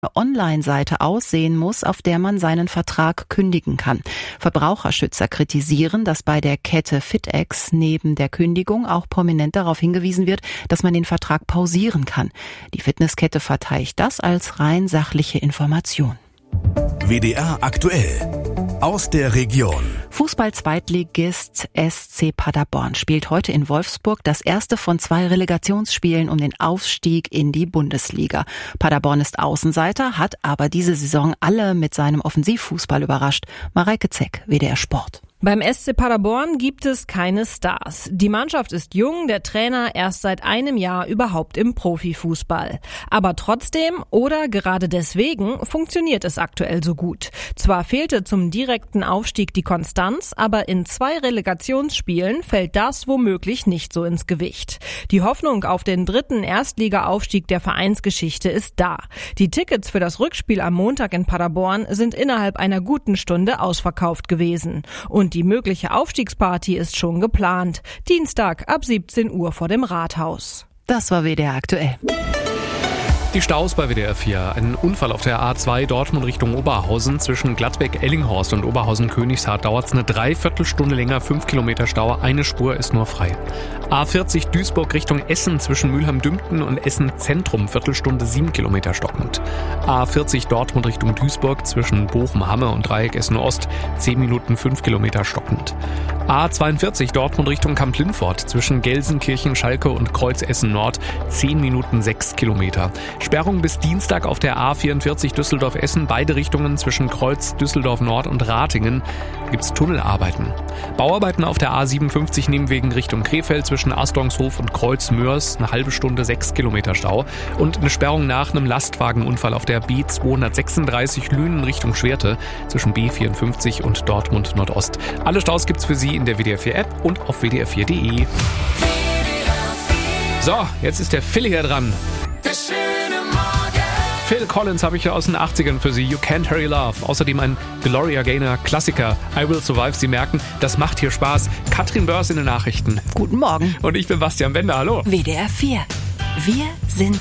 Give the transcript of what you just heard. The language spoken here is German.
Online-Seite aussehen muss, auf der man seinen Vertrag kündigen kann. Verbraucherschützer kritisieren, dass bei der Kette FitEx neben der Kündigung auch prominent darauf hingewiesen wird, dass man den Vertrag pausieren kann. Die Fitnesskette verteidigt das als rein sachliche Information. WDR aktuell. Aus der Region. Fußball-Zweitligist SC Paderborn spielt heute in Wolfsburg das erste von 2 Relegationsspielen um den Aufstieg in die Bundesliga. Paderborn ist Außenseiter, hat aber diese Saison alle mit seinem Offensivfußball überrascht. Mareike Zeck, WDR Sport. Beim SC Paderborn gibt es keine Stars. Die Mannschaft ist jung, der Trainer erst seit einem Jahr überhaupt im Profifußball. Aber trotzdem oder gerade deswegen funktioniert es aktuell so gut. Zwar fehlte zum direkten Aufstieg die Konstanz, aber in 2 Relegationsspielen fällt das womöglich nicht so ins Gewicht. Die Hoffnung auf den 3. Erstliga-Aufstieg der Vereinsgeschichte ist da. Die Tickets für das Rückspiel am Montag in Paderborn sind innerhalb einer guten Stunde ausverkauft gewesen. Und die mögliche Aufstiegsparty ist schon geplant. Dienstag ab 17 Uhr vor dem Rathaus. Das war WDR aktuell. Die Staus bei WDR 4. Ein Unfall auf der A2 Dortmund Richtung Oberhausen. Zwischen Gladbeck-Ellinghorst und Oberhausen-Königshardt dauert es eine Dreiviertelstunde länger, 5 Kilometer Stau. Eine Spur ist nur frei. A40 Duisburg Richtung Essen zwischen Mülheim-Dümpten und Essen-Zentrum. Viertelstunde 7 Kilometer stockend. A40 Dortmund Richtung Duisburg zwischen Bochum-Hamme und Dreieck Essen-Ost. 10 Minuten 5 Kilometer stockend. A42 Dortmund Richtung Kamp-Lindfort zwischen Gelsenkirchen, Schalke und Kreuz Essen-Nord. 10 Minuten 6 Kilometer. Sperrung bis Dienstag auf der A44 Düsseldorf-Essen, beide Richtungen zwischen Kreuz, Düsseldorf-Nord und Ratingen. Gibt's Tunnelarbeiten. Bauarbeiten auf der A57 Nebenwegen Richtung Krefeld zwischen Astongshof und Kreuz-Mörs, eine halbe Stunde 6 Kilometer Stau. Und eine Sperrung nach einem Lastwagenunfall auf der B236 Lünen Richtung Schwerte zwischen B54 und Dortmund Nordost. Alle Staus gibt's für Sie in der WDR 4 App und auf wdr4.de. So, jetzt ist der Phil hier dran. Phil Collins habe ich ja aus den 80ern für Sie. You Can't Hurry Love. Außerdem ein Gloria Gaynor Klassiker. I Will Survive. Sie merken, das macht hier Spaß. Katrin Börs in den Nachrichten. Guten Morgen. Und ich bin Bastian Bender. Hallo. WDR 4. Wir sind